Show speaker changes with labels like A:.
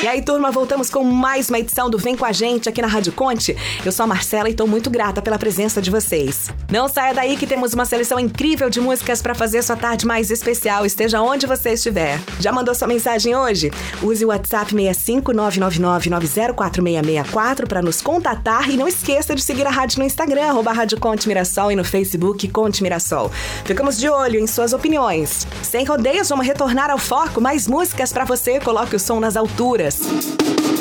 A: E aí, turma, voltamos com mais uma edição do Vem Com a Gente aqui na Rádio Conte. Eu sou a Marcela e tô muito grata pela presença de vocês. Não saia daí que temos uma seleção incrível de músicas para fazer sua tarde mais especial, esteja onde você estiver. Já mandou sua mensagem hoje? Use o WhatsApp 65999904664 para nos contatar e não esqueça de seguir a rádio no Instagram, @Rádio Conte Mirassol, e no Facebook Conte Mirassol. Ficamos de olho em suas opiniões. Sem rodeios, vamos retornar ao foco, mais músicas para você, coloque o som nas alturas.